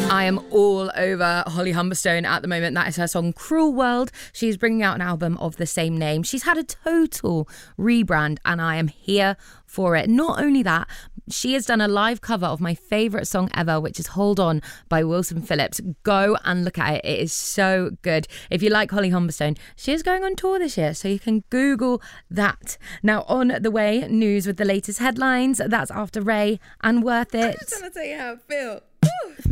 I am all over Holly Humberstone at the moment. That is her song Cruel World. She's bringing out an album of the same name. She's had a total rebrand and I am here for it. Not only that, she has done a live cover of my favourite song ever, which is Hold On by Wilson Phillips. Go and look at it. It is so good. If you like Holly Humberstone, she is going on tour this year, so you can Google that. Now, on the way, news with the latest headlines. That's after Ray and Worth It. I'm just trying to tell you how I feel.